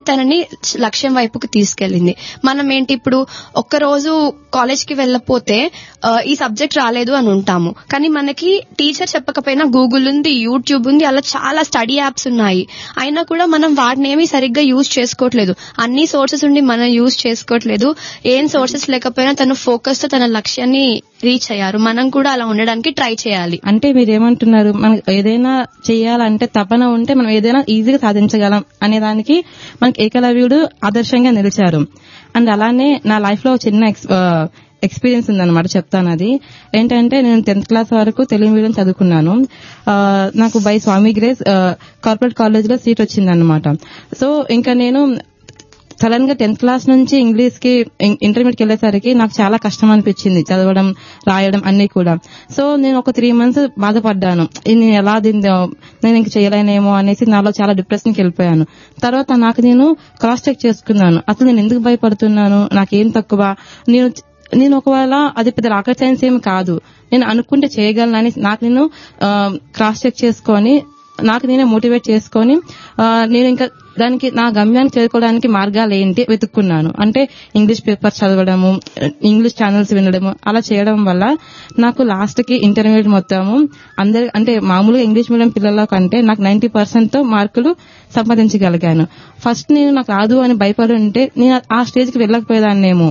తనని లక్ష్యం వైపుకు తీసుకెళ్లింది. మనం ఏంటి ఇప్పుడు ఒక్కరోజు కాలేజ్కి వెళ్ళకపోతే ఈ సబ్జెక్ట్ రాలేదు అని ఉంటాము, కానీ మనకి టీచర్ చెప్పకపోయినా గూగుల్ ఉంది, యూట్యూబ్ ఉంది, అలా చాలా స్టడీ యాప్స్ ఉన్నాయి. అయినా కూడా మనం వాటినేమి సరిగ్గా యూజ్ చేసుకోవట్లేదు. అన్ని సోర్సెస్ ఉండి మనం యూజ్ చేసుకోవట్లేదు. ఏం సోర్సెస్ లేకపోయినా తను ఫోకస్ తో తన లక్ష్యాన్ని రీచ్ అయ్యారు. మనం కూడా అలా ఉండడానికి ట్రై చేయాలి. అంటే మీరేమంటున్నారు, మనం ఏదైనా చేయాలంటే తపన ఉంటే మనం ఏదైనా ఈజీగా సాధించగలం అనే దానికి మనకి ఏకలవ్యుడు ఆదర్శంగా నిలిచారు. అండ్ అలానే నా లైఫ్ లో చిన్న ఎక్స్పీరియన్స్ ఉందన్నమాట, చెప్తాను. అది ఏంటంటే నేను 10th క్లాస్ వరకు తెలుగు మీడియం చదువుకున్నాను. నాకు by Swamy grace corporate college లో సీట్ వచ్చిందన్నమాట. సో ఇంకా నేను సడన్ గా 10th క్లాస్ నుంచి ఇంగ్లీష్ కి ఇంటర్మీడియట్కి వెళ్లేసరికి నాకు చాలా కష్టం అనిపించింది, చదవడం రాయడం అన్ని కూడా. సో నేను ఒక 3 months బాధపడ్డాను, నేను ఎలా నేను ఇంక చేయలేనేమో అనేసి నాలో చాలా డిప్రెషన్కి వెళ్ళిపోయాను. తర్వాత నాకు నేను క్రాస్ చెక్ చేసుకున్నాను, అసలు నేను ఎందుకు భయపడుతున్నాను, నాకేం తక్కువ, నేను ఒకవేళ అది పెద్ద రాకెట్ సైన్స్ ఏమి కాదు, నేను అనుకుంటే చేయగలనని నాకు నేను క్రాస్ చెక్ చేసుకొని నాకు నేనే మోటివేట్ చేసుకొని నేను ఇంకా దానికి నా గమ్యాన్ని చేరుకోవడానికి మార్గాలు ఏంటి వెతుక్కున్నాను. అంటే ఇంగ్లీష్ పేపర్స్ చదవడము, ఇంగ్లీష్ ఛానల్స్ వినడము, అలా చేయడం వల్ల నాకు లాస్ట్ కి ఇంటర్మీడియట్ మొత్తము అందరి అంటే మామూలుగా ఇంగ్లీష్ మీడియం పిల్లల కంటే నాకు 90% మార్కులు సంపాదించగలిగాను. ఫస్ట్ నేను నాకు రాదు అని భయపడి ఉంటే నేను ఆ స్టేజ్ కి వెళ్ళకపోయేదాన్నేమో.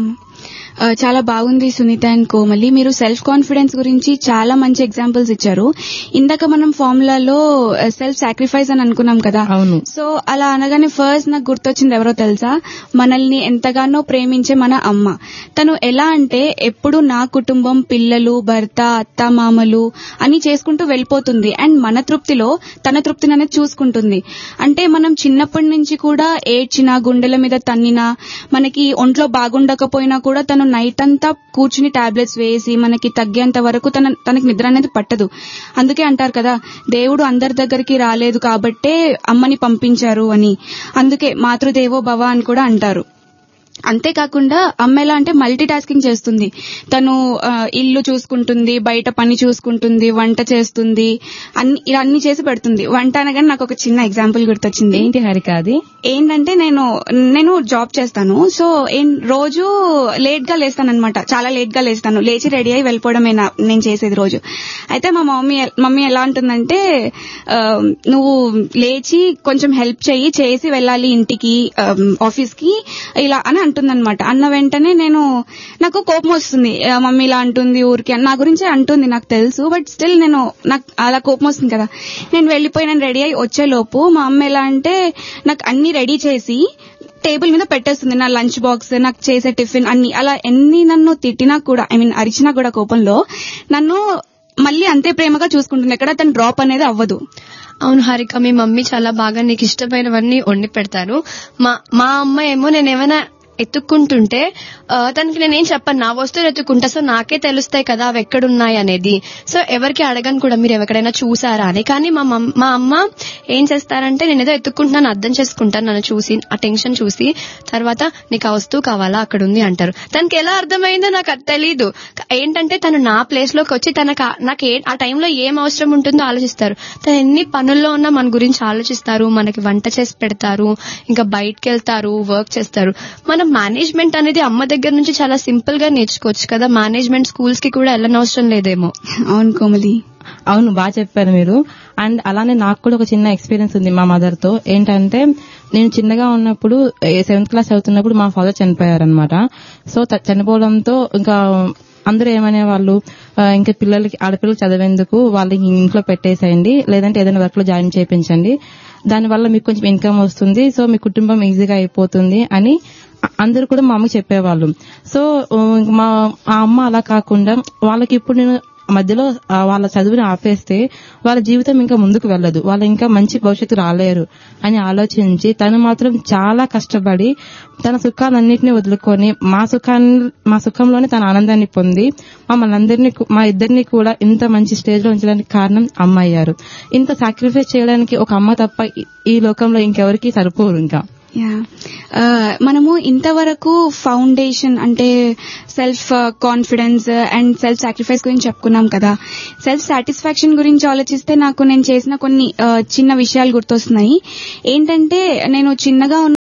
చాలా బాగుంది సునీత అండ్ కోమలి, మీరు సెల్ఫ్ కాన్ఫిడెన్స్ గురించి చాలా మంచి ఎగ్జాంపుల్స్ ఇచ్చారు. ఇందాక మనం ఫార్ములాలో సెల్ఫ్ సాక్రిఫైస్ అని అనుకున్నాం కదా. అవును. సో అలా అనగానే ఫస్ట్ నాకు గుర్తొచ్చింది ఎవరో తెలుసా, మనల్ని ఎంతగానో ప్రేమించే మన అమ్మ. తను ఎలా అంటే ఎప్పుడు నా కుటుంబం, పిల్లలు, భర్త, అత్త, మామలు అని చేసుకుంటూ వెళ్ళిపోతుంది. అండ్ మన తృప్తిలో తన తృప్తిని అనేది చూసుకుంటుంది. అంటే మనం చిన్నప్పటి నుంచి కూడా ఏడ్చినా, గుండెల మీద తన్నినా, మనకి ఒంట్లో బాగుండకపోయినా కూడా తను నైట్ అంతా కూర్చుని టాబ్లెట్స్ వేసి మనకి తగ్గేంత వరకు తనకి నిద్ర అనేది పట్టదు. అందుకే అంటారు కదా, దేవుడు అందరి దగ్గరికి రాలేదు కాబట్టే అమ్మని పంపించారు అని. అందుకే మాతృదేవో భవ అని కూడా అంటారు. అంతేకాకుండా అమ్మ ఎలా అంటే మల్టీ టాస్కింగ్ చేస్తుంది. తను ఇల్లు చూసుకుంటుంది, బయట పని చూసుకుంటుంది, వంట చేస్తుంది, ఇలా అన్ని చేసి పెడుతుంది. వంట అనగానే నాకు ఒక చిన్న ఎగ్జాంపుల్ గుర్తొచ్చింది. ఏంటి హరిక అది? ఏంటంటే నేను జాబ్ చేస్తాను. సో రోజు లేట్ గా లేస్తాను అనమాట, చాలా లేట్ గా లేస్తాను. లేచి రెడీ అయి వెళ్ళిపోవడమే నేను చేసేది రోజు. అయితే మా మమ్మీ ఎలా అంటుందంటే, నువ్వు లేచి కొంచెం హెల్ప్ చేసి వెళ్ళాలి ఇంటికి, ఆఫీస్ కి, ఇలా అని అంటుందన్నమాట. అన్న వెంటనే నాకు కోపం వస్తుంది. మమ్మీ ఇలా అంటుంది ఊరికి, నా గురించే అంటుంది నాకు తెలుసు, బట్ స్టిల్ నాకు అలా కోపం వస్తుంది కదా. నేను వెళ్ళిపోయి నేను రెడీ అయి వచ్చేలోపు మా అమ్మ ఎలా అంటే నాకు అన్ని రెడీ చేసి టేబుల్ మీద పెట్టేస్తుంది. నా లంచ్ బాక్స్, నాకు చేసే టిఫిన్ అన్ని. అలా ఎన్ని నన్ను తిట్టినా కూడా, అరిచినా కూడా కోపంలో నన్ను మళ్ళీ అంతే ప్రేమగా చూసుకుంటుంది. ఎక్కడ తను డ్రాప్ అనేది అవ్వదు. అవును హారిక, మీ మమ్మీ చాలా బాగా నీకు ఇష్టమైనవన్నీ వండి పెడతారు. మా అమ్మ ఏమో నేనేమైనా ఎత్తుక్కుంటుంటే తనకి నేనేం చెప్పను, నా వస్తువులు ఎత్తుక్కుంటా, సో నాకే తెలుస్తాయి కదా అవి ఎక్కడున్నాయి అనేది. సో ఎవరికి అడగను కూడా మీరు ఎక్కడైనా చూసారా అని. కానీ మా అమ్మ ఏం చేస్తారంటే, నేను ఏదో ఎత్తుక్కుంటున్నాను అర్థం చేసుకుంటాను, నన్ను చూసి ఆ టెన్షన్ చూసి, తర్వాత నీకు ఆ వస్తువు కావాలా అక్కడ ఉంది అంటారు. తనకి ఎలా అర్థమైందో నాకు అది తెలీదు. ఏంటంటే తను నా ప్లేస్ లోకి వచ్చి నాకు ఆ టైంలో ఏం అవసరం ఉంటుందో ఆలోచిస్తారు. తను ఎన్ని పనుల్లో ఉన్నా మన గురించి ఆలోచిస్తారు, మనకి వంట చేసి పెడతారు, ఇంకా బయటకు వెళ్తారు, వర్క్ చేస్తారు. మనం మేనేజ్మెంట్ అనేది అమ్మ దగ్గర నుంచి చాలా సింపుల్ గా నేర్చుకోవచ్చు కదా. మేనేజ్మెంట్ స్కూల్స్ కి కూడా వెళ్ళనవసరం లేదేమో. అవును కోమలి, అవును, బాగా చెప్పారు మీరు. అండ్ అలానే నాకు కూడా ఒక చిన్న ఎక్స్పీరియన్స్ ఉంది మా మదర్ తో. ఏంటంటే నేను చిన్నగా ఉన్నప్పుడు 7th క్లాస్ చదువుతున్నప్పుడు మా ఫాదర్ చనిపోయారనమాట. సో చనిపోవడంతో ఇంకా అందరూ ఏమనే వాళ్ళు, ఇంకా ఆడపిల్లలకి చదివేందుకు వాళ్ళకి ఇంట్లో పెట్టేసేయండి, లేదంటే ఏదైనా వర్క్ లో జాయిన్ చేయించండి, దానివల్ల మీకు కొంచెం ఇన్కమ్ వస్తుంది, సో మీ కుటుంబం ఈజీగా అయిపోతుంది అని అందరూ కూడా మా అమ్మకి చెప్పేవాళ్ళు. సో మా అమ్మ అలా కాకుండా వాళ్ళకి ఇప్పుడు నేను మధ్యలో వాళ్ళ చదువుని ఆపేస్తే వాళ్ళ జీవితం ఇంకా ముందుకు వెళ్ళదు, వాళ్ళు ఇంకా మంచి భవిష్యత్తు రాలేరు అని ఆలోచించి తను మాత్రం చాలా కష్టపడి తన సుఖాలన్నింటినీ వదులుకొని మా సుఖంలోనే తన ఆనందాన్ని పొంది మా ఇద్దరిని కూడా ఇంత మంచి స్టేజ్ లో ఉంచడానికి కారణం అమ్మ అయ్యారు. ఇంత సాక్రిఫైస్ చేయడానికి ఒక అమ్మ తప్ప ఈ లోకంలో ఇంకెవరికి సరిపోరు. ఇంకా మనము ఇంతవరకు ఫౌండేషన్ అంటే self confidence and self sacrifice గురించి చెప్పుకున్నాం కదా. సెల్ఫ్ సాటిస్ఫాక్షన్ గురించి ఆలోచిస్తే నాకు నేను చేసిన కొన్ని చిన్న విషయాలు గుర్తొస్తున్నాయి. ఏంటంటే నేను చిన్నగా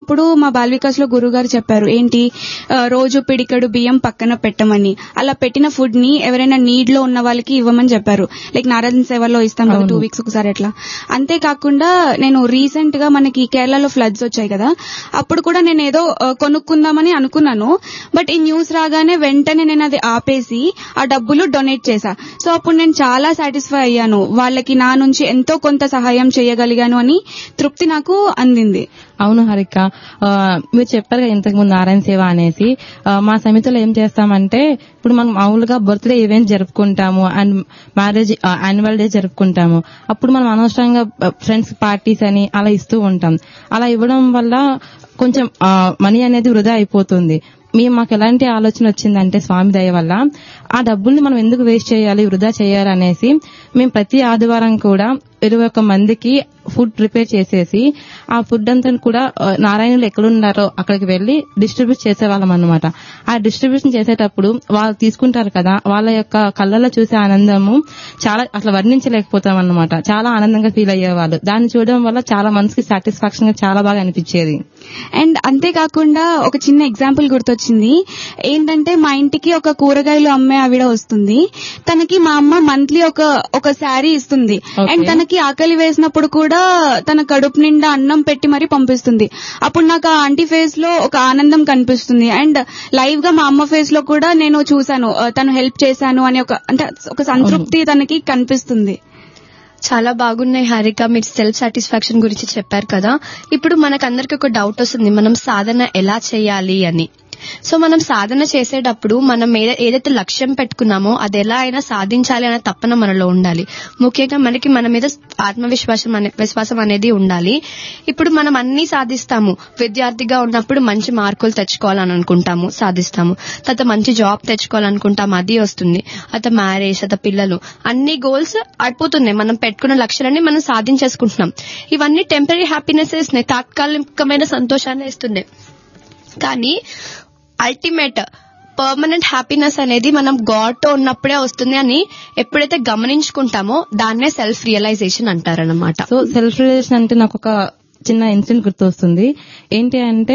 ఇప్పుడు మా బాల్ వికాస్ లో గురువు గారు చెప్పారు ఏంటి, రోజు పిడికడు బియ్యం పక్కన పెట్టమని. అలా పెట్టిన ఫుడ్ ని ఎవరైనా నీడ్ లో ఉన్న వాళ్ళకి ఇవ్వమని చెప్పారు. లైక్ నారాయణ సేవలో ఇస్తాం కదా 2 weeks ఒకసారి అట్లా. అంతేకాకుండా నేను రీసెంట్ గా మనకి కేరళలో ఫ్లడ్స్ వచ్చాయి కదా, అప్పుడు కూడా నేను ఏదో కొనుక్కుందామని అనుకున్నాను. బట్ ఈ న్యూస్ రాగానే వెంటనే నేను అది ఆపేసి ఆ డబ్బులు డొనేట్ చేశా. సో అప్పుడు నేను చాలా సాటిస్ఫై అయ్యాను, వాళ్ళకి నా నుంచి ఎంతో కొంత సహాయం చేయగలిగాను అని తృప్తి నాకు అందింది. అవును హారిక, మీరు చెప్పారు కదా ఇంతకు ముందు నారాయణ సేవ అనేసి. మా సమితిలో ఏం చేస్తామంటే, ఇప్పుడు మనం మామూలుగా బర్త్డే ఈవెంట్ జరుపుకుంటాము అండ్ మ్యారేజ్ యాన్యువల్ డే జరుపుకుంటాము. అప్పుడు మనం అనవసరంగా ఫ్రెండ్స్ పార్టీస్ అని అలా ఇస్తూ ఉంటాం. అలా ఇవ్వడం వల్ల కొంచెం మనీ అనేది వృధా అయిపోతుంది. మాకు ఎలాంటి ఆలోచన వచ్చిందంటే స్వామి దయ వల్ల ఆ డబ్బుల్ని మనం ఎందుకు వేస్ట్ చేయాలి, వృధా చేయాలి అనేసి మేము ప్రతి ఆదివారం కూడా 21 మందికి ఫుడ్ ప్రిపేర్ చేసేసి ఆ ఫుడ్ అంతా కూడా నారాయణులు ఎక్కడున్నారో అక్కడికి వెళ్లి డిస్ట్రిబ్యూట్ చేసేవాళ్ళం అనమాట. ఆ డిస్ట్రిబ్యూషన్ చేసేటప్పుడు వాళ్ళు తీసుకుంటారు కదా, వాళ్ళ యొక్క కళ్ళలో చూసే ఆనందము చాలా అసలు వర్ణించలేకపోతాం అన్నమాట. చాలా ఆనందంగా ఫీల్ అయ్యేవాళ్ళు. దాన్ని చూడడం వల్ల చాలా మనసుకి సాటిస్ఫాక్షన్ గా చాలా బాగా అనిపించేది. అండ్ అంతేకాకుండా ఒక చిన్న ఎగ్జాంపుల్ గుర్తొచ్చింది ఏంటంటే, మా ఇంటికి ఒక కూరగాయలు అమ్మే ఆవిడ వస్తుంది. తనకి మా అమ్మ మంత్లీ ఒక శారీ ఇస్తుంది. అండ్ తనకి ఆకలి వేసినప్పుడు కూడా తన కడుపు నిండా అన్నం పెట్టి మరీ పంపిస్తుంది. అప్పుడు నాకు ఆ ఆంటీ ఫేస్ లో ఒక ఆనందం కనిపిస్తుంది. అండ్ లైవ్ గా మా అమ్మ ఫేస్ లో కూడా నేను చూశాను, తను హెల్ప్ చేశాను అని ఒక సంతృప్తి తనకి కనిపిస్తుంది. చాలా బాగున్నాయి హారిక, మీరు సెల్ఫ్ సాటిస్ఫాక్షన్ గురించి చెప్పారు కదా. ఇప్పుడు మనకందరికి ఒక డౌట్ వస్తుంది, మనం సాధన ఎలా చేయాలి అని. సో మనం సాధన చేసేటప్పుడు మనం ఏదైతే లక్ష్యం పెట్టుకున్నామో అది ఎలా అయినా సాధించాలి అనే తపన మనలో ఉండాలి. ముఖ్యంగా మనకి మన మీద విశ్వాసం అనేది ఉండాలి. ఇప్పుడు మనం అన్ని సాధిస్తాము. విద్యార్థిగా ఉన్నప్పుడు మంచి మార్కులు తెచ్చుకోవాలని అనుకుంటాము, సాధిస్తాము. తర్వాత మంచి జాబ్ తెచ్చుకోవాలనుకుంటాము, అది వస్తుంది. తర్వాత మ్యారేజ్, తర్వాత పిల్లలు, అన్ని గోల్స్ అయిపోతున్నాయి. మనం పెట్టుకున్న లక్ష్యాలన్నీ మనం సాధించేసుకుంటున్నాం. ఇవన్నీ టెంపరీ హ్యాపీనెస్ ఇస్తున్నాయి, తాత్కాలికమైన సంతోషాన్ని ఇస్తున్నాయి. కానీ అల్టిమేట్ పర్మనెంట్ హ్యాపీనెస్ అనేది మనం గాడ్ తో ఉన్నప్పుడే వస్తుంది అని ఎప్పుడైతే గమనించుకుంటామో దాన్నే సెల్ఫ్ రియలైజేషన్ అంటారనమాట. సో సెల్ఫ్ రియలైజేషన్ అంటే నాకు ఒక చిన్న ఇన్సిడెంట్ గుర్తొస్తుంది. ఏంటి అంటే,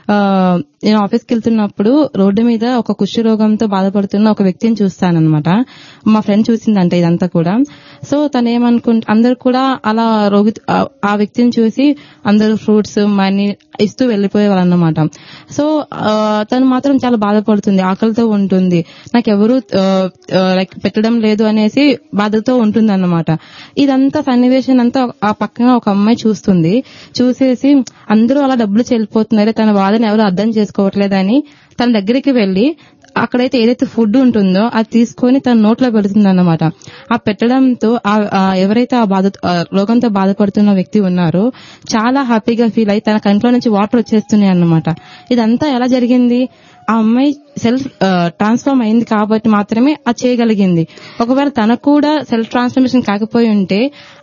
నేను ఆఫీస్కి వెళ్తున్నప్పుడు రోడ్డు మీద ఒక కుష్టి రోగంతో బాధపడుతున్న ఒక వ్యక్తిని చూస్తానన్నమాట. మా ఫ్రెండ్ చూసిందంట ఇదంతా కూడా. సో తను అందరు కూడా అలా ఆ వ్యక్తిని చూసి అందరూ ఫ్రూట్స్ మనీ ఇస్తూ వెళ్లిపోయేవాళ్ళన్నమాట. సో తను మాత్రం చాలా బాధపడుతుంది, ఆకలితో ఉంటుంది, నాకెవరూ పెట్టడం లేదు అనేసి బాధతో ఉంటుంది అన్నమాట. ఇదంతా సన్నివేశం అంతా ఆ పక్కన ఒక అమ్మాయి చూస్తుంది. చూసేసి అందరూ అలా డబ్బులు చెల్లిపోతున్నారు, తన బాధను ఎవరు అర్థం చేసుకోవట్లేదని తన దగ్గరికి వెళ్లి అక్కడైతే ఏదైతే ఫుడ్ ఉంటుందో అది తీసుకొని తన నోట్లో పెడుతుంది అన్నమాట. ఆ పెట్టడంతో ఎవరైతే ఆ రోగంతో బాధపడుతున్న వ్యక్తి ఉన్నారో చాలా హ్యాపీగా ఫీల్ అయ్యి తన కంట్లో నుంచి వాటర్ వచ్చేస్తున్నాయి అన్నమాట. ఇదంతా ఎలా జరిగింది? ఆ అమ్మాయి సెల్ఫ్ ట్రాన్స్ఫార్మ్ అయింది కాబట్టి మాత్రమే అది చేయగలిగింది. ఒకవేళ తనకు కూడా సెల్ఫ్ ట్రాన్స్ఫర్మేషన్ కాకపోయి ఉంటే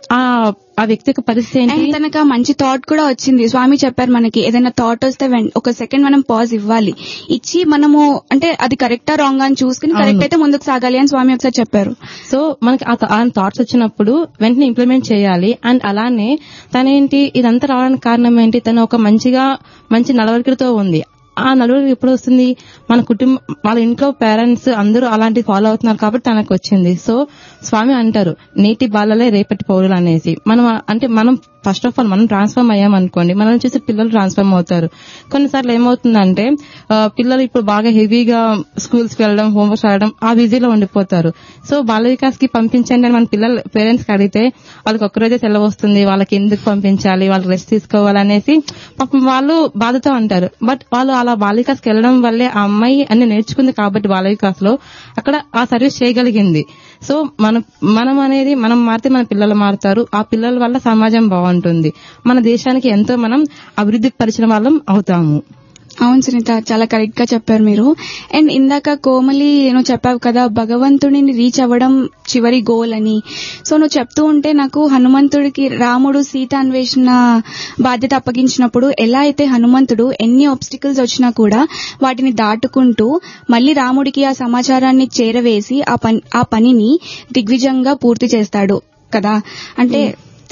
ఆ వ్యక్తి యొక్క పరిస్థితి ఏంటి? తనకు మంచి థాట్ కూడా వచ్చింది. స్వామి చెప్పారు మనకి ఏదైనా థాట్ వస్తే ఒక సెకండ్ మనం పాజ్ ఇవ్వాలి, ఇచ్చి మనము అంటే అది కరెక్టా రాంగ్ అని చూసుకుని కరెక్ట్ అయితే ముందుకు సాగాలి అని స్వామి ఒకసారి చెప్పారు. సో మనకి ఆ థాట్స్ వచ్చినప్పుడు వెంటనే ఇంప్లిమెంట్ చేయాలి. అండ్ అలానే తనేంటి ఇదంతా రావడానికి కారణం ఏంటి? తను ఒక మంచి నడవడికతో ఉంది. ఆ నలుగురికి ఎప్పుడు వస్తుంది? మన కుటుంబం, వాళ్ళ ఇంట్లో పేరెంట్స్ అందరూ అలాంటి ఫాలో అవుతున్నారు కాబట్టి తనకు వచ్చింది. సో స్వామి అంటారు, నేటి బాలలే రేపటి పౌరులు అనేసి. మనం ఫస్ట్ ఆఫ్ ఆల్ మనం ట్రాన్స్ఫార్మ్ అయ్యామనుకోండి, మనం చూసి పిల్లలు ట్రాన్స్ఫార్మ్ అవుతారు. కొన్నిసార్లు ఏమవుతుందంటే పిల్లలు ఇప్పుడు బాగా హెవీగా స్కూల్స్ కి వెళ్ళడం, హోంవర్క్ రాయడం ఆ బిజీలో ఉండిపోతారు. సో బాల వికాస్ కి పంపించండి అని మన పిల్లలు పేరెంట్స్ కి అడిగితే వాళ్ళకి ఒక్కరోజే సెలవు వస్తుంది, వాళ్ళకి ఎందుకు పంపించాలి, వాళ్ళకి రెస్ట్ తీసుకోవాలనేసి పాపం వాళ్ళు బాధతో అంటారు. బట్ వాళ్ళు అలా బాల వికాస్ కి వెళ్ళడం వల్లే ఆ అమ్మాయి అన్ని నేర్చుకుంది కాబట్టి బాల వికాస్ లో అక్కడ ఆ సర్వీస్ చేయగలిగింది. సో మనం అనేది మనం మారితే మన పిల్లలు మారుతారు. ఆ పిల్లల వల్ల సమాజం బాగుంటుంది, మన దేశానికి ఎంతో మనం అభివృద్ధి పరిచిన వాళ్ళం అవుతాము. అవును సునీత, చాలా కరెక్ట్ గా చెప్పారు మీరు. అండ్ ఇందాక కోమలి నువ్వు చెప్పావు కదా భగవంతుడిని రీచ్ అవ్వడం చివరి గోల్ అని. సో నువ్వు చెప్తూ ఉంటే నాకు హనుమంతుడికి రాముడు సీత అన్వేషణ బాధ్యత అప్పగించినప్పుడు ఎలా అయితే హనుమంతుడు ఎన్ని ఆబ్స్టికల్స్ వచ్చినా కూడా వాటిని దాటుకుంటూ మళ్ళీ రాముడికి ఆ సమాచారాన్ని చేరవేసి ఆ పనిని దిగ్విజయంగా పూర్తి చేస్తాడు కదా. అంటే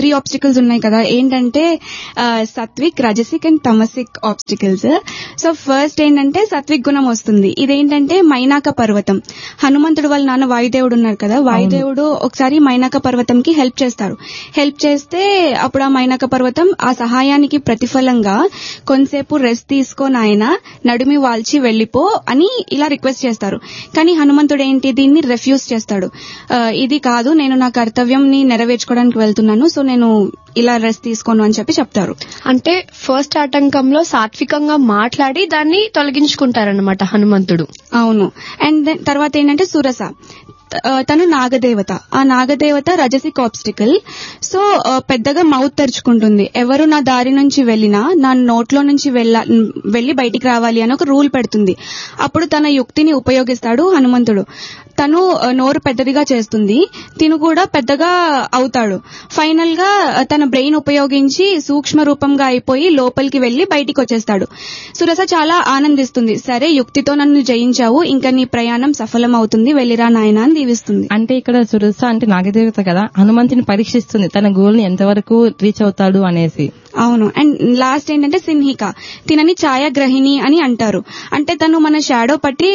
3 ఆబ్స్టికల్స్ ఉన్నాయి కదా, ఏంటంటే Satvik, రజసిక్ and తమసిక్ obstacles. So first ఏంటంటే సత్విక్ గుణం వస్తుంది. ఇదేంటంటే మైనాక పర్వతం. హనుమంతుడు వాళ్ళ నాన్న వాయుదేవుడు ఉన్నారు కదా, వాయుదేవుడు ఒకసారి మైనాక పర్వతంకి హెల్ప్ చేస్తారు. హెల్ప్ చేస్తే అప్పుడు ఆ మైనాక పర్వతం ఆ సహాయానికి ప్రతిఫలంగా కొంతసేపు రెస్ట్ తీసుకొని ఆయన నడుమి వాల్చి వెళ్లిపో అని ఇలా రిక్వెస్ట్ చేస్తారు. కానీ హనుమంతుడు ఏంటి, దీన్ని రిఫ్యూజ్ చేస్తాడు. ఇది కాదు, నేను నా కర్తవ్యంని నెరవేర్చుకోవడానికి వెళ్తున్నాను, సో నేను ఇలా రెస్ట్ తీసుకోను అని చెప్తారు. అంటే ఫస్ట్ ఆటంకంలో సాత్వికంగా మాట్లాడి దాన్ని తొలగించుకుంటారన్నమాట హనుమంతుడు. అవును. అండ్ తర్వాత ఏంటంటే సురస, తను నాగదేవత. ఆ నాగదేవత రజసిక్ ఆబ్స్టికల్. సో పెద్దగా మౌత్ తెరుచుకుంటుంది. ఎవరు నా దారి నుంచి వెళ్ళినా నా నోట్లో నుంచి వెళ్లి బయటికి రావాలి అని ఒక రూల్ పెడుతుంది. అప్పుడు తన యుక్తిని ఉపయోగిస్తాడు హనుమంతుడు. తను నోరు పెద్దదిగా చేస్తుంది, తిను కూడా పెద్దగా అవుతాడు. ఫైనల్ గా తన బ్రెయిన్ ఉపయోగించి సూక్ష్మ రూపంగా అయిపోయి లోపలికి వెళ్లి బయటికి వచ్చేస్తాడు. సురస చాలా ఆనందిస్తుంది. సరే, యుక్తితో నన్ను జయించావు, ఇంకా నీ ప్రయాణం సఫలం అవుతుంది, వెళ్ళిరా నాయనా అని దీవిస్తుంది. అంటే ఇక్కడ సురస అంటే నాగదేవత కదా, హనుమంతుని పరీక్షిస్తుంది తన గోల్ ని ఎంతవరకు రీచ్ అవుతాడు అనేసి. అవును. అండ్ లాస్ట్ ఏంటంటే సింహిక, తినని ఛాయాగ్రహిణి అని అంటారు. అంటే తను మన షాడో పట్టి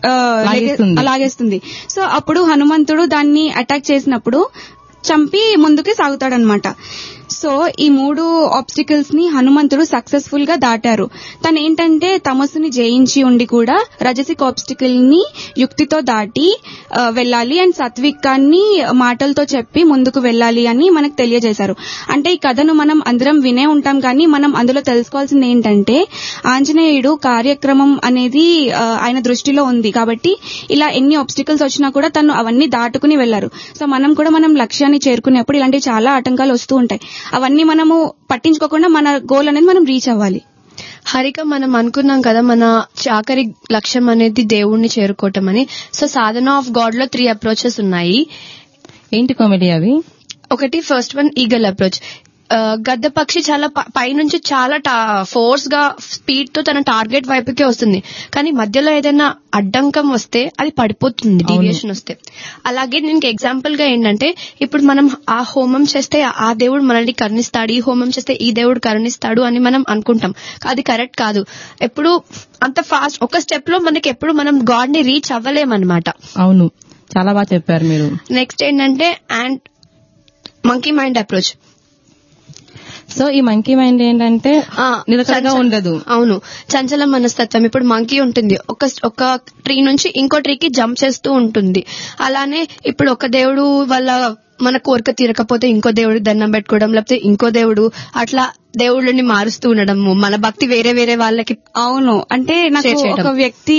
లాగేస్తుంది. సో అప్పుడు హనుమంతుడు దాన్ని అటాక్ చేసినప్పుడు చంపి ముందుకు సాగుతాడనమాట. సో ఈ 3 ఆబ్స్టికల్స్ ని హనుమంతుడు సక్సెస్ఫుల్ గా దాటారు. తను ఏంటంటే తమస్సుని జయించి ఉండి కూడా రజసిక్ ఆబ్స్టికల్ ని యుక్తితో దాటి వెళ్ళాలి అండ్ సత్వికాన్ని మాటలతో చెప్పి ముందుకు వెళ్ళాలి అని మనకు తెలియజేశారు. అంటే ఈ కథను మనం అందరం వినే ఉంటాం, కానీ మనం అందులో తెలుసుకోవాల్సింది ఏంటంటే ఆంజనేయుడు కార్యక్రమం అనేది ఆయన దృష్టిలో ఉంది కాబట్టి ఇలా ఎన్ని ఆబ్స్టికల్స్ వచ్చినా కూడా తను అవన్నీ దాటుకుని వెళ్లారు. సో మనం కూడా మనం లక్ష్యాన్ని చేరుకునేప్పుడు ఇలాంటి చాలా ఆటంకాలు వస్తూ ఉంటాయి. అవన్నీ మనము పట్టించుకోకుండా మన గోల్ అనేది మనం రీచ్ అవ్వాలి. హరిక, మనం అనుకున్నాం కదా మన చాకరి లక్ష్యం అనేది దేవుణ్ణి చేరుకోవటం అని. సో సాధన ఆఫ్ గాడ్ లో 3 అప్రోచెస్ ఉన్నాయి. ఏంటి కామెడీ అవి? ఒకటి ఫస్ట్ వన్ ఈగల్ అప్రోచ్. గద్ద పక్షి చాలా పైనుంచి చాలా ఫోర్స్ గా స్పీడ్ తో తన టార్గెట్ వైపుకే వస్తుంది, కానీ మధ్యలో ఏదైనా అడ్డంకం వస్తే అది పడిపోతుంది, డీవియేషన్ వస్తే. అలాగే దీనికి ఎగ్జాంపుల్ గా ఏంటంటే ఇప్పుడు మనం ఆ హోమం చేస్తే ఆ దేవుడు మనల్ని కరుణిస్తాడు, ఈ హోమం చేస్తే ఈ దేవుడు కరుణిస్తాడు అని మనం అనుకుంటాం. అది కరెక్ట్ కాదు. ఎప్పుడు అంత ఫాస్ట్ ఒక స్టెప్ లో మనకి ఎప్పుడు మనం గాడ్ ని రీచ్ అవ్వలేమన్నమాట. అవును, చాలా బాగా చెప్పారు మీరు. నెక్స్ట్ ఏంటంటే మంకీ మైండ్ అప్రోచ్. సో ఈ మంకీ మైండ్ ఏంటంటే నిలకడగా ఉండదు. అవును, చంచల మనస్తత్వం. ఇప్పుడు మంకీ ఉంటుంది, ఒక ట్రీ నుంచి ఇంకో ట్రీకి జంప్ చేస్తూ ఉంటుంది. అలానే ఇప్పుడు ఒక దేవుడు వల్ల మన కోరిక తీరకపోతే ఇంకో దేవుడికి దండం పెట్టుకోవడం, లేకపోతే ఇంకో దేవుడు, అట్లా దేవుళ్ళని మారుస్తూ ఉండడం, మన భక్తి వేరే వేరే వాళ్ళకి. అవును. అంటే నాకు ఒక వ్యక్తి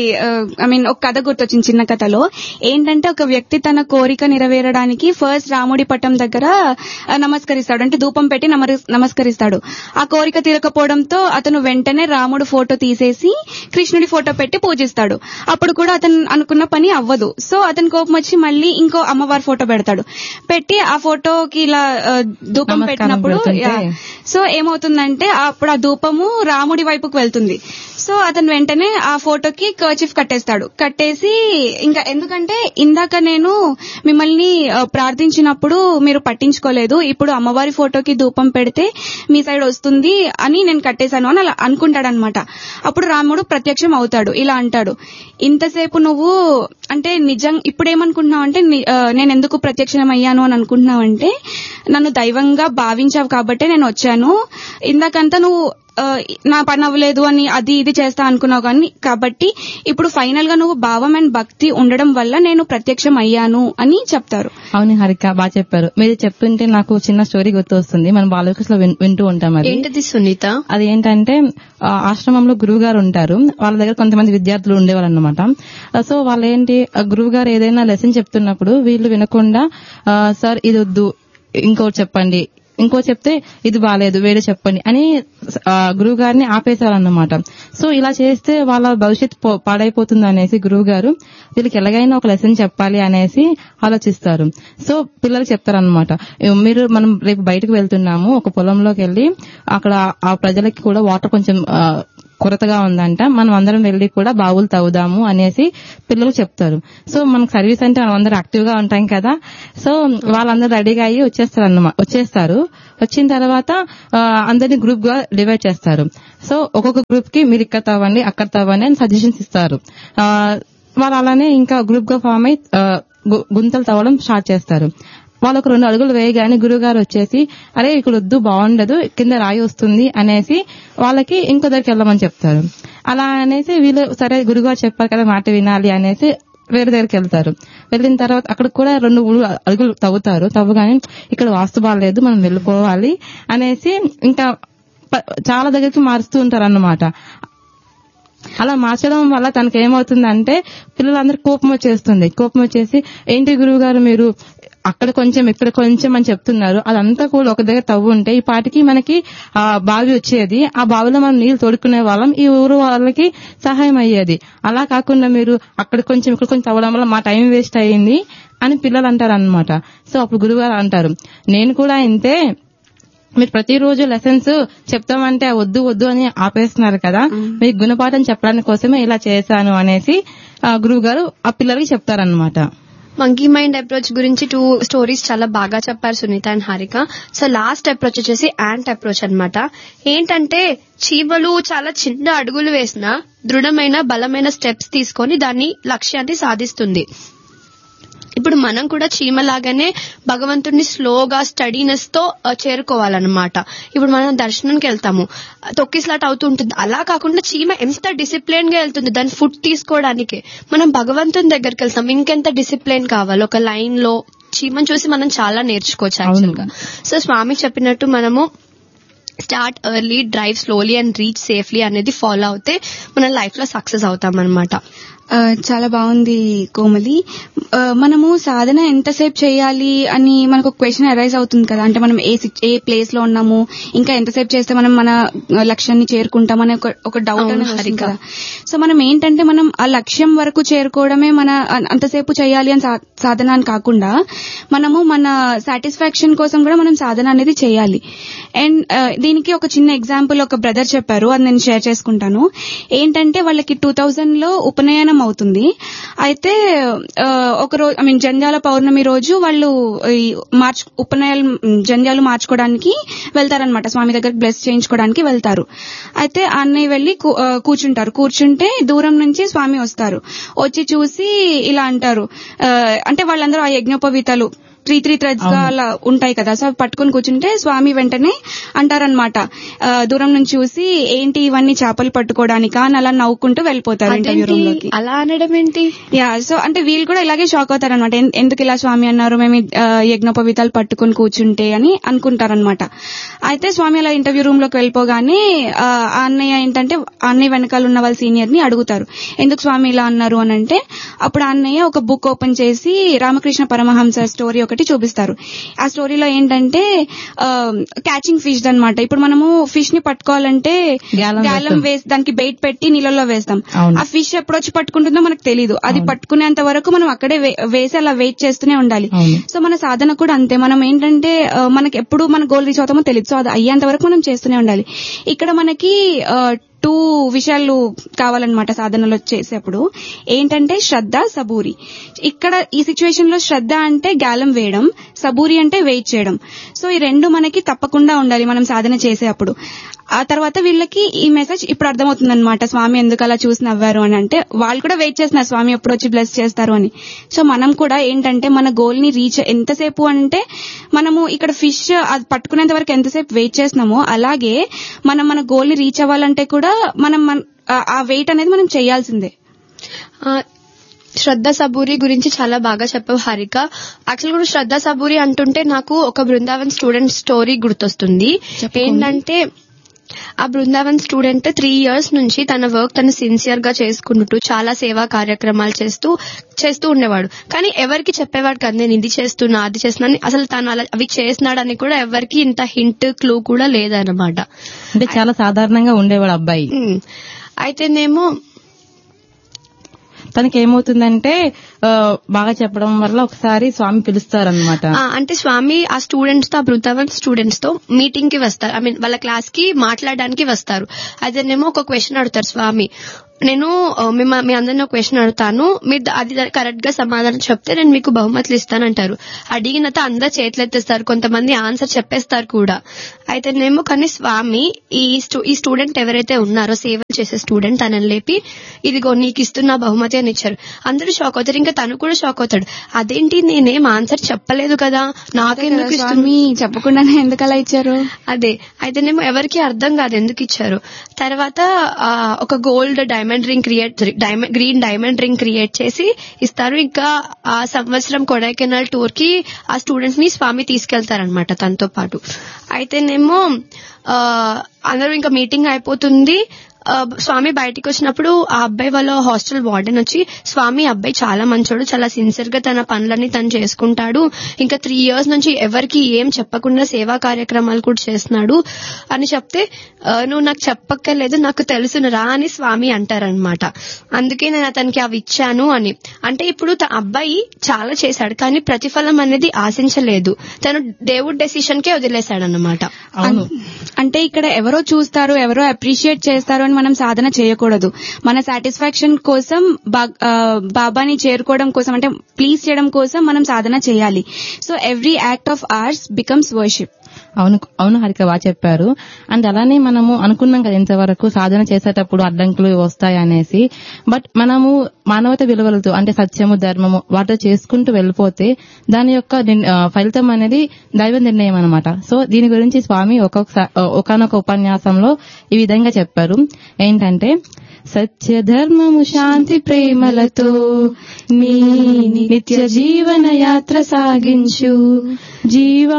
ఒక కథ గుర్తొచ్చింది. చిన్న కథలో ఏంటంటే ఒక వ్యక్తి తన కోరిక నెరవేరడానికి ఫస్ట్ రాముడి పట్టం దగ్గర నమస్కరిస్తాడు, అంటే ధూపం పెట్టి నమస్కరిస్తాడు. ఆ కోరిక తీరకపోవడంతో అతను వెంటనే రాముడు ఫోటో తీసేసి కృష్ణుడి ఫోటో పెట్టి పూజిస్తాడు. అప్పుడు కూడా అతను అనుకున్న పని అవ్వదు. సో అతని కోపం వచ్చి మళ్ళీ ఇంకో అమ్మవారి ఫోటో పెడతాడు. పెట్టి ఆ ఫోటోకి ఇలా ధూపం పెట్టినప్పుడు సో ఏమవుతుందంటే అప్పుడు ఆ ధూపము రాముడి వైపుకు వెళ్తుంది. సో అతను వెంటనే ఆ ఫోటోకి కర్చీఫ్ కట్టేసి ఇంకా ఎందుకంటే ఇందాక నేను మిమ్మల్ని ప్రార్థించినప్పుడు మీరు పట్టించుకోలేదు, ఇప్పుడు అమ్మవారి ఫోటోకి ధూపం పెడితే మీ సైడ్ వస్తుంది అని నేను కట్టేశాను అని అలా అనుకుంటాడనమాట. అప్పుడు రాముడు ప్రత్యక్షం అవుతాడు, ఇలా అంటాడు, ఇంతసేపు నువ్వు అంటే నిజం ఇప్పుడేమనుకుంటున్నావు అంటే నేను ఎందుకు ప్రత్యక్షమయ్యాను అని అనుకుంటున్నావంటే నన్ను దైవంగా భావించావు కాబట్టే నేను వచ్చాను. ఇందాకంతా నువ్వు నా పని అవ్వలేదు అని అది ఇది చేస్తా అనుకున్నావు కానీ కాబట్టి ఇప్పుడు ఫైనల్ గా నువ్వు భావం అండ్ భక్తి ఉండడం వల్ల నేను ప్రత్యక్షం అయ్యాను అని చెప్తారు. అవును హరిక, బాగా చెప్పారు. మీరు చెప్తుంటే నాకు చిన్న స్టోరీ గుర్తు వస్తుంది. మనం బాలకృష్ణ వింటూ ఉంటాం. ఏంటది సునీత? అది ఏంటంటే ఆశ్రమంలో గురువు గారు ఉంటారు, వాళ్ళ దగ్గర కొంతమంది విద్యార్థులు ఉండేవారు అనమాట. సో వాళ్ళు ఏంటి, గురువు గారు ఏదైనా లెసన్ చెప్తున్నప్పుడు వీళ్ళు వినకుండా సార్ ఇది వద్దు, ఇంకోటి చెప్పండి, ఇంకో చెప్తే ఇది బాలేదు, వేరే చెప్పండి అని గురువు గారిని ఆపేశారన్నమాట. సో ఇలా చేస్తే వాళ్ళ భవిష్యత్తు పాడైపోతుంది అనేసి గురువు గారు వీళ్ళకి ఎలాగైనా ఒక లెసన్ చెప్పాలి అనేసి ఆలోచిస్తారు. సో పిల్లలకి చెప్తారనమాట, మనం రేపు బయటకు వెళ్తున్నాము, ఒక పొలంలోకి వెళ్లి అక్కడ ఆ ప్రజలకి కూడా వాటర్ కొంచెం కొరతగా ఉందంట, మనం అందరం వెళ్లి కూడా బావులు తవ్వుదాము అనేసి పిల్లలు చెప్తారు. సో మనకు సర్వీస్ అంటే మనం అందరూ యాక్టివ్ గా ఉంటాం కదా, సో వాళ్ళందరూ రెడీగా అయ్యి వచ్చేస్తారు. వచ్చిన తర్వాత అందరినీ గ్రూప్ గా డివైడ్ చేస్తారు. సో ఒక్కొక్క గ్రూప్ కి మీరు ఇక్కడ తవ్వండి అక్కడ తవ్వండి అని సజెషన్స్ ఇస్తారు. వాళ్ళు అలానే ఇంకా గ్రూప్ గా ఫామ్ అయి గుంతలు తవ్వడం స్టార్ట్ చేస్తారు. వాళ్ళు ఒక 2 అడుగులు వేయగానే గురువుగారు వచ్చేసి అరే ఇక్కడ వద్దు బాగుండదు కింద రాయి వస్తుంది అనేసి వాళ్ళకి ఇంకో దగ్గరికి వెళ్ళమని చెప్తారు. అలా అనేసి వీళ్ళు సరే గురువుగారు చెప్పారు కదా మాట వినాలి అనేసి వేరే దగ్గరికి వెళ్తారు. వెళ్ళిన తర్వాత అక్కడ కూడా 2 అడుగులు తవ్వగానే ఇక్కడ వాస్తు బాగాలేదు మనం వెళ్ళిపోవాలి అనేసి ఇంకా చాలా దగ్గరికి మారుస్తూ ఉంటారు అన్నమాట. అలా మార్చడం వల్ల తనకి ఏమవుతుందంటే పిల్లలందరూ కోపం వచ్చేసి ఏంటి గురువు గారు మీరు అక్కడ కొంచెం ఇక్కడ కొంచెం అని చెప్తున్నారు, అదంతా కూడా ఒక దగ్గర తవ్వు ఉంటే ఈ పాటికి మనకి బావి వచ్చేది, ఆ బావిలో మనం నీళ్లు తోడుకునే వాళ్ళం, ఈ ఊరు వాళ్ళకి సహాయం అయ్యేది. అలా కాకుండా మీరు అక్కడ కొంచెం ఇక్కడ కొంచెం తవ్వడం వల్ల మా టైం వేస్ట్ అయ్యింది అని పిల్లలు అంటారు అన్నమాట. సో అప్పుడు గురువుగారు అంటారు నేను కూడా ఇంతే, మీరు ప్రతిరోజు లెసన్స్ చెప్తామంటే వద్దు అని ఆపేస్తున్నారు కదా, మీకు గుణపాఠం చెప్పడానికి కోసమే ఇలా చేశాను అనేసి గురువు గారు ఆ పిల్లలకి చెప్తారన్నమాట. మంకీ మైండ్ అప్రోచ్ గురించి 2 స్టోరీస్ చాలా బాగా చెప్పారు Sunitha and Harika. So last approach వచ్చేసి యాంట్ అప్రోచ్ అన్నమాట. ఏంటంటే చీమలు చాలా చిన్న అడుగులు వేసిన దృఢమైన బలమైన స్టెప్స్ తీసుకొని దాన్ని లక్ష్యాన్ని సాధిస్తుంది. ఇప్పుడు మనం కూడా చీమలాగానే భగవంతుడిని స్లోగా స్టడీనెస్ తో చేరుకోవాలన్నమాట. ఇప్పుడు మనం దర్శనానికి వెళ్తాము, తొక్కిసలాట అవుతూ ఉంటుంది. అలా కాకుండా చీమ ఎంత డిసిప్లిన్ గా వెళ్తుంది దాని ఫుడ్ తీసుకోవడానికి, మనం భగవంతుని దగ్గరికి వెళ్తాం ఇంకెంత డిసిప్లిన్ కావాలి. ఒక లైన్ లో చీమను చూసి మనం చాలా నేర్చుకోవచ్చు యాక్చువల్ గా. సో స్వామి చెప్పినట్టు మనము start early, drive slowly and reach safely అనేది ఫాలో అవుతే మన లైఫ్ లో సక్సెస్ అవుతాం అనమాట. చాలా బాగుంది కోమలి. మనము సాధన ఎంతసేపు చేయాలి అని మనకు ఒక క్వశ్చన్ అరైజ్ అవుతుంది కదా, అంటే మనం ఏ ప్లేస్ లో ఉన్నాము, ఇంకా ఎంతసేపు చేస్తే మనం మన లక్ష్యాన్ని చేరుకుంటాం అనే ఒక డౌట్ అనేది కదా. సో మనం ఏంటంటే మనం ఆ లక్ష్యం వరకు చేరుకోవడమే మన అంతసేపు చేయాలి అని సాధన అని కాకుండా మనము మన సాటిస్ఫాక్షన్ కోసం కూడా మనం సాధన అనేది చేయాలి. అండ్ దీనికి ఒక చిన్న ఎగ్జాంపుల్ ఒక బ్రదర్ చెప్పారు, అది నేను షేర్ చేసుకుంటాను. ఏంటంటే వాళ్ళకి 2000లో ఉపనయనం అవుతుంది. అయితే ఒక రోజు జంధ్యాల పౌర్ణమి రోజు వాళ్ళు జంధ్యాలు మార్చుకోవడానికి వెళ్తారనమాట, స్వామి దగ్గర బ్లెస్ చేయించుకోవడానికి వెళ్తారు. అయితే అన్నయ్య వెళ్లి కూర్చుంటే దూరం నుంచి స్వామి వస్తారు. వచ్చి చూసి ఇలా అంటారు, అంటే వాళ్ళందరూ ఆ యజ్ఞోపవీతాలు 3 థ్రెడ్స్ గా అలా ఉంటాయి కదా, సో పట్టుకుని కూర్చుంటే స్వామి వెంటనే అంటారనమాట, దూరం నుంచి చూసి ఏంటి ఇవన్నీ చేపలు పట్టుకోవడానికా అని అలా నవ్వుకుంటూ వెళ్ళిపోతారు ఇంటర్వ్యూ రూమ్ లోకి. అలా అనడం ఏంటి? సో అంటే వీళ్ళు కూడా ఇలాగే షాక్ అవుతారనమాట, ఎందుకు ఇలా స్వామి అన్నారు, మేము యజ్ఞోపవీతాలు పట్టుకుని కూర్చుంటే అని అనుకుంటారనమాట. అయితే స్వామి అలా ఇంటర్వ్యూ రూమ్ లోకి వెళ్ళిపోగానే ఆ అన్నయ్య ఏంటంటే అన్నయ్య వెనకాల ఉన్న వాళ్ళ సీనియర్ ని అడుగుతారు ఎందుకు స్వామి ఇలా అన్నారు అని అంటే, అప్పుడు అన్నయ్య ఒక బుక్ ఓపెన్ చేసి రామకృష్ణ పరమహంస స్టోరీ ఒకటి చూపిస్తారు. ఆ స్టోరీలో ఏంటంటే క్యాచింగ్ ఫిష్ అన్నమాట. ఇప్పుడు మనము ఫిష్ ని పట్టుకోవాలంటే గాలం వేసి దానికి బెయిట్ పెట్టి నీళ్ళలో వేస్తాం. ఆ ఫిష్ ఎప్పుడు వచ్చి పట్టుకుంటుందో మనకు తెలీదు, అది పట్టుకునేంత వరకు మనం అక్కడే వేసి అలా వెయిట్ చేస్తూనే ఉండాలి. సో మన సాధన కూడా అంతే, మనం ఏంటంటే మనకి ఎప్పుడు మన గోల్ రీచ్ అవుతామో తెలియదు, సో అది అయ్యేంత వరకు మనం చేస్తూనే ఉండాలి. ఇక్కడ మనకి 2 విషయాలు కావాలన్నమాట సాధనలో చేసేప్పుడు. ఏంటంటే శ్రద్ధ, సబూరి. ఇక్కడ ఈ సిచ్యువేషన్ లో శ్రద్ధ అంటే గాలం వేయడం, సబూరి అంటే వెయిట్ చేయడం. సో ఈ 2 మనకి తప్పకుండా ఉండాలి మనం సాధన చేసేప్పుడు. ఆ తర్వాత వీళ్ళకి ఈ మెసేజ్ ఇప్పుడు అర్థమవుతుంది అనమాట, స్వామి ఎందుకు అలా చూసి నవ్వారు అని. అంటే వాళ్ళు కూడా వెయిట్ చేస్తున్నారు స్వామి ఎప్పుడు వచ్చి బ్లెస్ చేస్తారు అని. సో మనం కూడా ఏంటంటే మన గోల్ ని రీచ్ ఎంతసేపు అంటే మనము ఇక్కడ ఫిష్ అది పట్టుకునేంత వరకు ఎంతసేపు వెయిట్ చేస్తున్నామో అలాగే మనం మన గోల్ ని రీచ్ అవ్వాలంటే కూడా మనం ఆ వెయిట్ అనేది మనం చేయాల్సిందే. శ్రద్ధ సబూరి గురించి చాలా బాగా చెప్పావు హారిక. యాక్చువల్ గా శ్రద్ధ సబూరి అంటుంటే నాకు ఒక బృందావన్ స్టూడెంట్ స్టోరీ గుర్తొస్తుంది. ఏంటంటే ఆ బృందావన్ స్టూడెంట్ 3 years నుంచి తన వర్క్ తను సిన్సియర్ గా చేసుకుంటూ చాలా సేవా కార్యక్రమాలు చేస్తూ ఉండేవాడు. కానీ ఎవరికి చెప్పేవాడు కదా నేను ఇది చేస్తున్నా అది చేస్తున్నా, అసలు తను అలా అవి చేస్తున్నాడని కూడా ఎవరికి ఇంత హింట్ క్లూ కూడా లేదన్నమాట. అంటే చాలా సాధారణంగా ఉండేవాడు అబ్బాయి. అయితేనేమో తనకి ఏమవుతుందంటే బాగా చెప్పడం వల్ల ఒకసారి స్వామి పిలుస్తారనమాట. అంటే స్వామి ఆ స్టూడెంట్స్ తో, ఆ బృందావన్ స్టూడెంట్స్ తో మీటింగ్ కి వస్తారు. ఐ మీన్ వాళ్ళ క్లాస్ కి మాట్లాడడానికి వస్తారు. అదేనేమో ఒక క్వశ్చన్ అడుగుతారు స్వామి. నేను మీ అందరిని ఒక క్వశ్చన్ అడుగుతాను, మీరు అది కరెక్ట్ గా సమాధానం చెప్తే నేను మీకు బహుమతులు ఇస్తానంటారు. అడిగినంత అందరు చేతులు ఎత్తేస్తారు, కొంతమంది ఆన్సర్ చెప్పేస్తారు కూడా. అయితేనేమో కానీ స్వామి ఈ స్టూడెంట్ ఎవరైతే ఉన్నారో సేవ చేసే స్టూడెంట్ తనని లేపి ఇదిగో నీకు ఇస్తున్న బహుమతి అని ఇచ్చారు. అందరూ షాక్ అవుతారు, ఇంకా తను కూడా షాక్ అవుతాడు. అదేంటి నేనేం ఆన్సర్ చెప్పలేదు కదా, నాకెందుకు స్వామి చెప్పకుండానే ఎందుకు అలా ఇచ్చారు? అదే అయితేనేమో ఎవరికి అర్థం కాదు ఎందుకు ఇచ్చారు. తర్వాత ఒక gold green diamond ring create చేసి ఇస్తారు. ఇంకా ఆ సంవత్సరం కొడైకెనాల్ టూర్ కి ఆ స్టూడెంట్స్ ని స్వామి తీసుకెళ్తారనమాట తనతో పాటు. అయితేనేమో అందరూ ఇంకా మీటింగ్ అయిపోతుంది. స్వామి బయటికి వచ్చినప్పుడు ఆ అబ్బాయి వాళ్ళ హాస్టల్ వార్డెన్ వచ్చి, స్వామి అబ్బాయి చాలా మంచోడు, చాలా సిన్సియర్ గా తన పనులన్నీ తను చేసుకుంటాడు, ఇంకా 3 years నుంచి ఎవరికి ఏం చెప్పకుండా సేవా కార్యక్రమాలు కూడా చేస్తున్నాడు అని చెప్తే, నువ్వు నాకు చెప్పక్కర్లేదు, నాకు తెలుసును రా అని స్వామి అంటారనమాట. అందుకే నేను అతనికి అవి ఇచ్చాను అని. అంటే ఇప్పుడు అబ్బాయి చాలా చేశాడు, కానీ ప్రతిఫలం అనేది ఆశించలేదు, తను దేవుడి డెసిషన్ కే వదిలేశాడు అన్నమాట. అంటే ఇక్కడ ఎవరో చూస్తారు, ఎవరో అప్రిషియేట్ చేస్తారు అని మనం సాధన చేయకూడదు. మన సాటిస్ఫాక్షన్ కోసం, బాబాని చేరుకోవడం కోసం, అంటే ప్లీజ్ చేయడం కోసం మనం సాధన చేయాలి. So every act of hours becomes worship. అవును హరిక, బాగా చెప్పారు. అండ్ అలానే మనము అనుకున్నాం కదా ఇంతవరకు సాధన చేసేటప్పుడు అడ్డంకులు వస్తాయి అనేసి. బట్ మనము మానవత విలువలతో, అంటే సత్యము, ధర్మము వాటితో చేసుకుంటూ వెళ్ళిపోతే దాని యొక్క ఫలితం అనేది దైవ నిర్ణయం అనమాట. సో దీని గురించి స్వామి ఒకనొక ఉపన్యాసంలో ఈ విధంగా చెప్పారు. ఏంటంటే, సత్య ధర్మము శాంతి ప్రేమలతో నీ నిత్య జీవన యాత్ర సాగించు జీవా,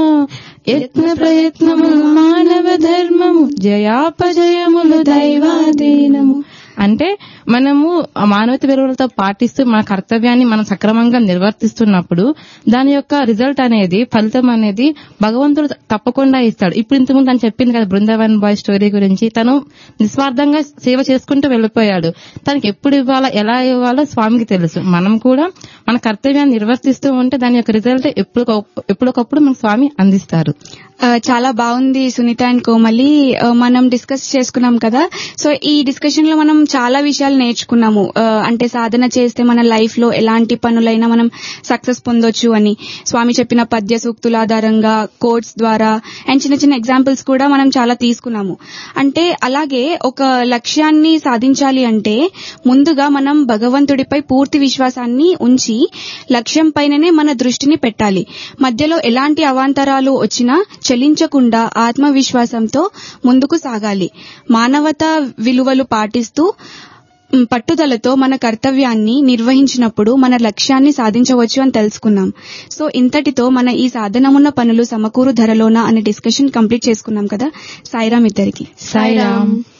యత్న ప్రయత్నము మానవ ధర్మము, జయాపజయములు దైవాధీనము. అంటే మనము మానవత విలువలతో పాటిస్తూ మన కర్తవ్యాన్ని మనం సక్రమంగా నిర్వర్తిస్తున్నప్పుడు దాని యొక్క రిజల్ట్ అనేది, ఫలితం అనేది భగవంతుడు తప్పకుండా ఇస్తాడు. ఇప్పుడు ఇంతకుముందు తను చెప్పింది కదా బృందావన్ బాయ్ స్టోరీ గురించి. తను నిస్వార్థంగా సేవ చేసుకుంటూ వెళ్లిపోయాడు. తనకి ఎప్పుడు ఇవ్వాలో, ఎలా ఇవ్వాలో స్వామికి తెలుసు. మనం కూడా మన కర్తవ్యాన్ని నిర్వర్తిస్తూ ఉంటే దాని యొక్క రిజల్ట్ ఎప్పటికప్పుడు మన స్వామి అందిస్తారు. చాలా బాగుంది సునీత అండ్ కోమలి. మనం డిస్కస్ చేసుకున్నాం కదా. సో ఈ డిస్కషన్ లో మనం చాలా విషయాలు నేర్చుకున్నాము. అంటే సాధన చేస్తే మన లైఫ్ లో ఎలాంటి పనులైనా మనం సక్సెస్ పొందొచ్చు అని స్వామి చెప్పిన పద్య సూక్తుల ఆధారంగా, కోట్స్ ద్వారా అండ్ చిన్న చిన్న ఎగ్జాంపుల్స్ కూడా మనం చాలా తీసుకున్నాము. అంటే అలాగే ఒక లక్ష్యాన్ని సాధించాలి అంటే ముందుగా మనం భగవంతుడిపై పూర్తి విశ్వాసాన్ని ఉంచి లక్ష్యం పైననే మన దృష్టిని పెట్టాలి. మధ్యలో ఎలాంటి అవాంతరాలు వచ్చినా చలించకుండా ఆత్మవిశ్వాసంతో ముందుకు సాగాలి. మానవతా విలువలు పాటిస్తూ పట్టుదలతో మన కర్తవ్యాన్ని నిర్వహించినప్పుడు మన లక్ష్యాన్ని సాధించవచ్చు అని తెలుసుకున్నాం. సో ఇంతటితో మన ఈ సాధనమున్న పనులు సమకూరు ధరలోన అనే డిస్కషన్ కంప్లీట్ చేసుకున్నాం కదా. సాయిరామ్ ఇద్దరికి. సాయిరామ్.